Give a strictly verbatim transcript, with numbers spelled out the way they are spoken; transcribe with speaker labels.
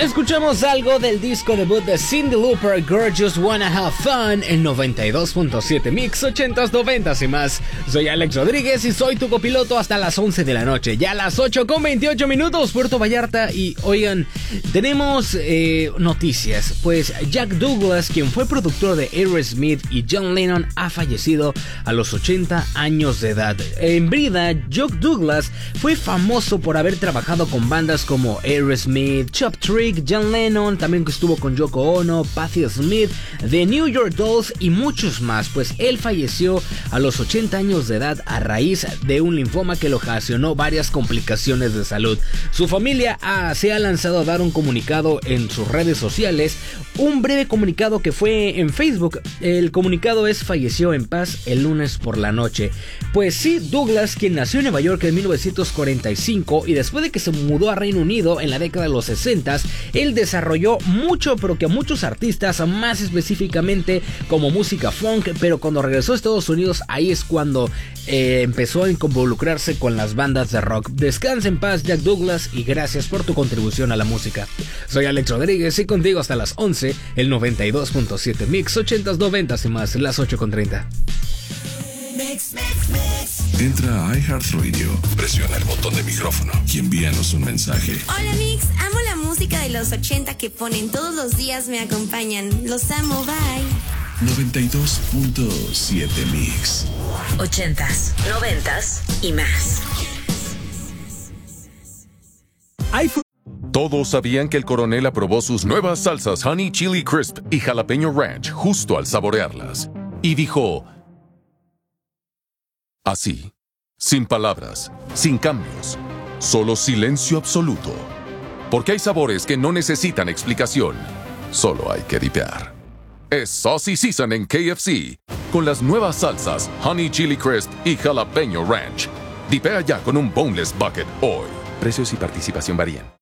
Speaker 1: Escuchamos algo del disco debut de Cyndi Lauper, Girl Just Wanna Have Fun, en noventa y dos punto siete Mix, ochentas, noventas y más. Soy Alex Rodríguez y soy tu copiloto hasta las once de la noche. Ya a las ocho con veintiocho minutos, Puerto Vallarta. Y oigan, tenemos eh, noticias. Pues Jack Douglas, quien fue productor de Aerosmith y John Lennon, ha fallecido a los ochenta años de edad. En vida, Jack Douglas fue famoso por haber trabajado con bandas como Aerosmith, Chop Trick, John Lennon, también que estuvo con Yoko Ono, Patti Smith, The New York Dolls y muchos más. Pues él falleció a los ochenta años de edad a raíz de un linfoma que le ocasionó varias complicaciones de salud. Su familia ah, se ha lanzado a dar un comunicado en sus redes sociales, un breve comunicado que fue en Facebook. El comunicado es: falleció en paz el lunes por la noche. Pues sí, Douglas, quien nació en Nueva York en mil novecientos cuarenta y cinco y después de que se mudó a Reino Unido en la década de los sesenta, él desarrolló mucho, pero que a muchos artistas, más específicamente como música funk, pero cuando regresó a Estados Unidos, ahí es cuando eh, empezó a involucrarse con las bandas de rock. Descansa en paz, Jack Douglas, y gracias por tu contribución a la música. Soy Alex Rodríguez y contigo hasta las once, el noventa y dos punto siete Mix, ochentas, noventas y más, las ocho con treinta.
Speaker 2: Mix, mix, mix. Entra a iHeartRadio, presiona el botón de micrófono y envíanos un mensaje.
Speaker 3: Hola Mix, amo la música de los ochenta que ponen todos los días, me acompañan. Los amo, bye.
Speaker 2: noventa y dos punto siete Mix.
Speaker 4: Ochentas, noventas y más.
Speaker 5: iPhone.
Speaker 6: Todos sabían que el coronel aprobó sus nuevas salsas Honey Chili Crisp y Jalapeño Ranch justo al saborearlas. Y dijo... así, sin palabras, sin cambios, solo silencio absoluto. Porque hay sabores que no necesitan explicación, solo hay que dipear. Es Saucy Season en K F C, con las nuevas salsas Honey Chili Crisp y Jalapeño Ranch. Dipea ya con un Boneless Bucket hoy.
Speaker 7: Precios y participación varían.